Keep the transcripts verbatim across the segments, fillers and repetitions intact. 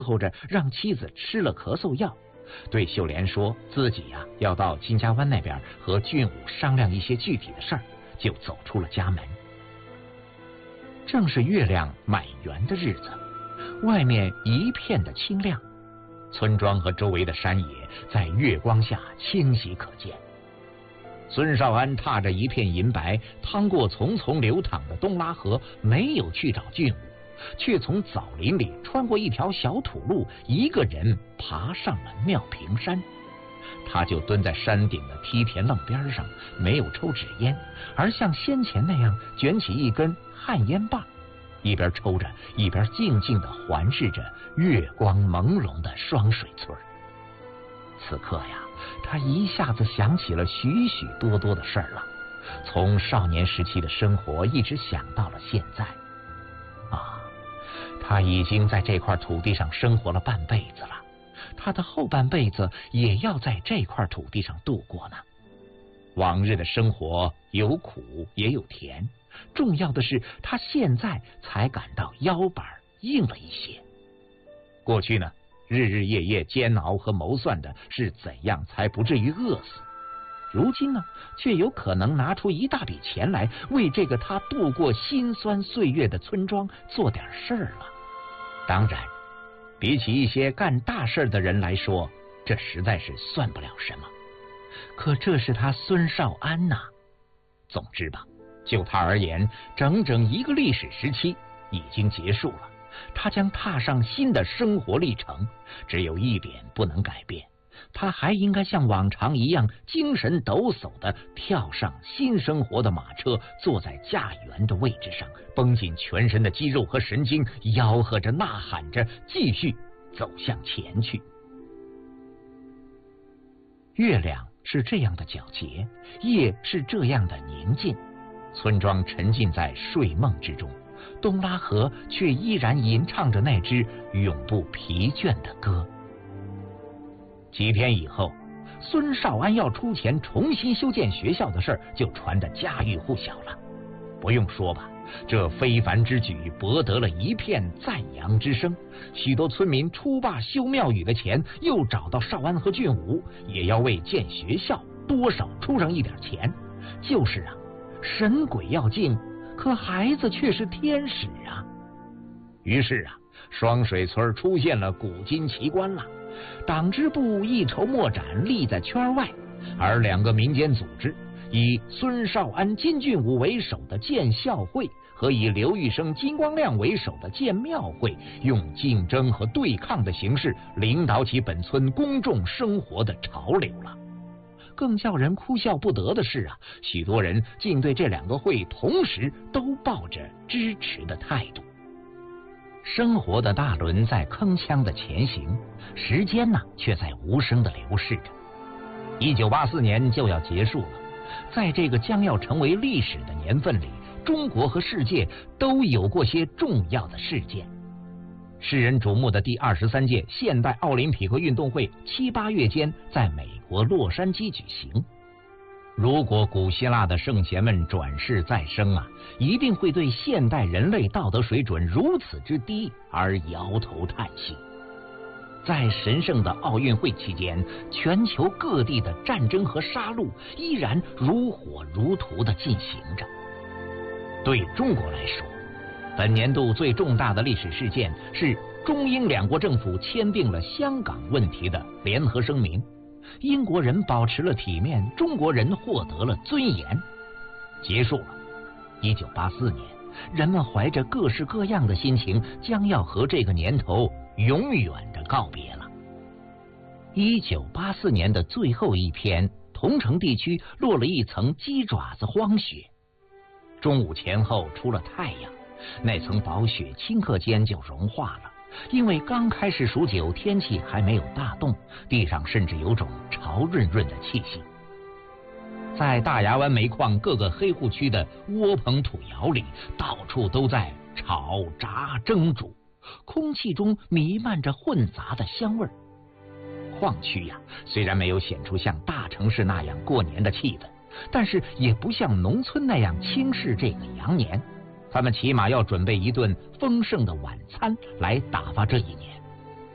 候着让妻子吃了咳嗽药，对秀莲说自己呀、啊、要到金家湾那边和俊武商量一些具体的事儿，就走出了家门。正是月亮满圆的日子，外面一片的清亮，村庄和周围的山野在月光下清晰可见。孙少安踏着一片银白，趟过匆匆流淌的东拉河，没有去找俊武，却从枣林里穿过一条小土路，一个人爬上了妙平山。他就蹲在山顶的梯田楞边上，没有抽纸烟，而像先前那样卷起一根旱烟棒，一边抽着，一边静静地环视着月光朦胧的双水村。此刻呀，他一下子想起了许许多多的事儿了，从少年时期的生活一直想到了现在。啊，他已经在这块土地上生活了半辈子了，他的后半辈子也要在这块土地上度过呢。往日的生活有苦也有甜，重要的是他现在才感到腰板硬了一些。过去呢，日日夜夜煎熬和谋算的是怎样才不至于饿死，如今呢，却有可能拿出一大笔钱来为这个他度过辛酸岁月的村庄做点事儿了。当然，比起一些干大事的人来说，这实在是算不了什么。可这是他孙少安呐、啊。总之吧，就他而言，整整一个历史时期已经结束了。他将踏上新的生活历程，只有一点不能改变，他还应该像往常一样精神抖擞地跳上新生活的马车，坐在驾辕的位置上，绷紧全身的肌肉和神经，吆喝着呐喊着，继续走向前去。月亮是这样的皎洁，夜是这样的宁静，村庄沉浸在睡梦之中，东拉河却依然吟唱着那支永不疲倦的歌。几天以后，孙少安要出钱重新修建学校的事儿就传得家喻户晓了。不用说吧，这非凡之举博得了一片赞扬之声。许多村民出罢修庙宇的钱，又找到少安和俊武，也要为建学校多少出上一点钱。就是啊，神鬼要敬，可孩子却是天使啊。于是啊，双水村出现了古今奇观了。党支部一筹莫展，立在圈外，而两个民间组织，以孙少安、金俊武为首的建校会和以刘玉生、金光亮为首的建庙会，用竞争和对抗的形式领导起本村公众生活的潮流了。更叫人哭笑不得的是啊，许多人竟对这两个会同时都抱着支持的态度。生活的大轮在铿锵的前行，时间呢却在无声的流逝着。一九八四年就要结束了，在这个将要成为历史的年份里，中国和世界都有过些重要的事件。世人瞩目的第二十三届现代奥林匹克运动会七八月间在美国洛杉矶举行。如果古希腊的圣贤们转世再生啊，一定会对现代人类道德水准如此之低而摇头叹息。在神圣的奥运会期间，全球各地的战争和杀戮依然如火如荼地进行着。对中国来说，本年度最重大的历史事件是中英两国政府签订了香港问题的联合声明。英国人保持了体面，中国人获得了尊严。结束了一九八四年，人们怀着各式各样的心情，将要和这个年头永远的告别了。一九八四年的最后一天，桐城地区落了一层鸡爪子荒雪。中午前后出了太阳，那层薄雪顷刻间就融化了。因为刚开始数九，天气还没有大动，地上甚至有种潮润润的气息。在大牙湾煤矿各个黑户区的窝棚土窑里，到处都在炒炸蒸煮，空气中弥漫着混杂的香味儿。矿区呀，虽然没有显出像大城市那样过年的气氛，但是也不像农村那样轻视这个羊年。他们起码要准备一顿丰盛的晚餐来打发这一年。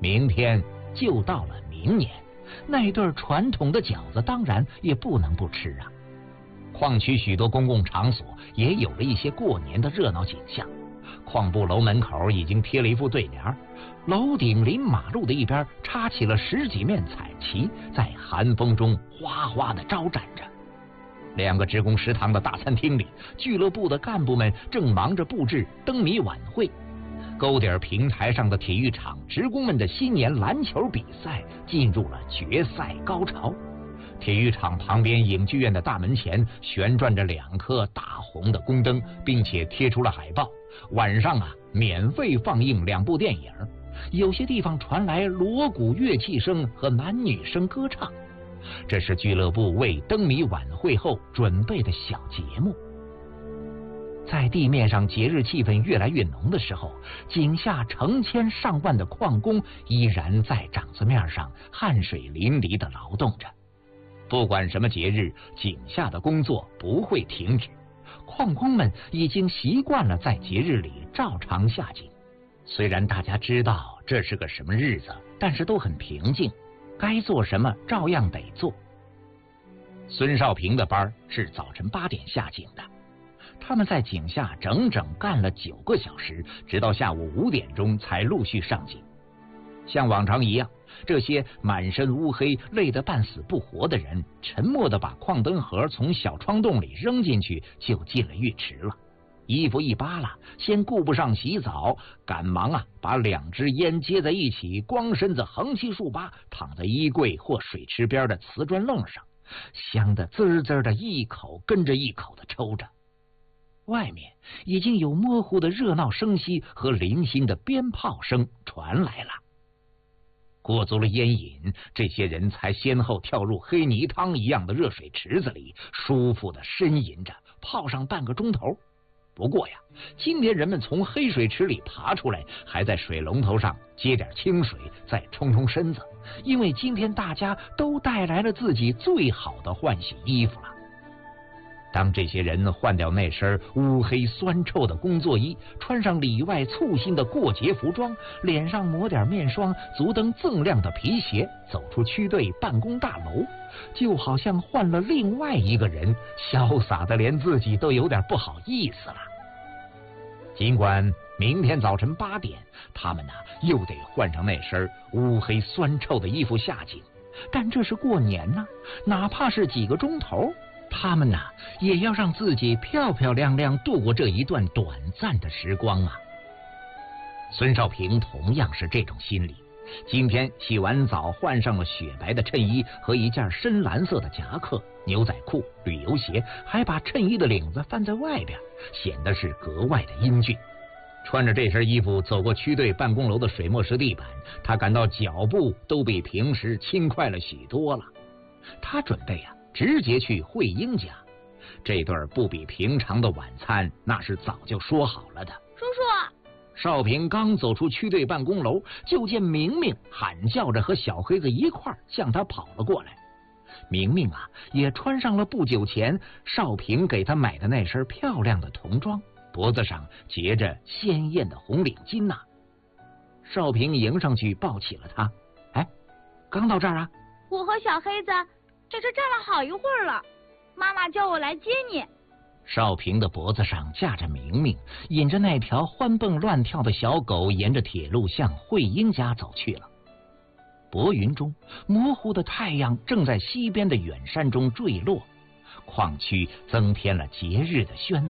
明天就到了明年，那对传统的饺子当然也不能不吃啊。矿区许多公共场所也有了一些过年的热闹景象。矿部楼门口已经贴了一副对联，楼顶临马路的一边插起了十几面彩旗，在寒风中哗哗地招展着。两个职工食堂的大餐厅里，俱乐部的干部们正忙着布置灯谜晚会。沟顶平台上的体育场，职工们的新年篮球比赛进入了决赛高潮。体育场旁边影剧院的大门前旋转着两颗大红的宫灯，并且贴出了海报，晚上啊免费放映两部电影。有些地方传来锣鼓乐器声和男女生歌唱，这是俱乐部为灯谜晚会后准备的小节目。在地面上节日气氛越来越浓的时候，井下成千上万的矿工依然在掌子面上汗水淋漓地劳动着。不管什么节日，井下的工作不会停止。矿工们已经习惯了在节日里照常下井。虽然大家知道这是个什么日子，但是都很平静，该做什么照样得做。孙少平的班是早晨八点下井的，他们在井下整整干了九个小时，直到下午五点钟才陆续上井。像往常一样，这些满身乌黑、累得半死不活的人，沉默地把矿灯盒从小窗洞里扔进去，就进了浴池了。衣服一扒拉，先顾不上洗澡，赶忙啊把两支烟接在一起，光身子横七竖八躺在衣柜或水池边的瓷砖楞上，香得滋滋的，一口跟着一口的抽着。外面已经有模糊的热闹声息和零星的鞭炮声传来了。过足了烟瘾，这些人才先后跳入黑泥汤一样的热水池子里，舒服的呻吟着，泡上半个钟头。不过呀，今年人们从黑水池里爬出来，还在水龙头上接点清水，再冲冲身子，因为今天大家都带来了自己最好的换洗衣服了。当这些人换掉那身乌黑酸臭的工作衣，穿上里外簇新的过节服装，脸上抹点面霜，足蹬锃亮的皮鞋，走出区队办公大楼，就好像换了另外一个人，潇洒的连自己都有点不好意思了。尽管明天早晨八点，他们呢又得换上那身乌黑酸臭的衣服下井，但这是过年呢，哪怕是几个钟头，他们呢也要让自己漂漂亮亮度过这一段短暂的时光啊。孙少平同样是这种心理，今天洗完澡，换上了雪白的衬衣和一件深蓝色的夹克、牛仔裤、旅游鞋，还把衬衣的领子翻在外边，显得是格外的英俊。穿着这身衣服走过区队办公楼的水墨石地板，他感到脚步都比平时轻快了许多了。他准备啊直接去慧英家，这顿不比平常的晚餐那是早就说好了的。 叔叔， 少平刚走出区队办公楼，就见明明喊叫着和小黑子一块儿向他跑了过来。明明啊也穿上了不久前少平给他买的那身漂亮的童装，脖子上结着鲜艳的红领巾呐、啊。少平迎上去抱起了他，哎，刚到这儿啊？ 我和小黑子在这站了好一会儿了，妈妈叫我来接你。 少平的脖子上架着明明，引着那条欢蹦乱跳的小狗，沿着铁路向慧英家走去了。薄云中，模糊的太阳正在西边的远山中坠落，矿区增添了节日的喧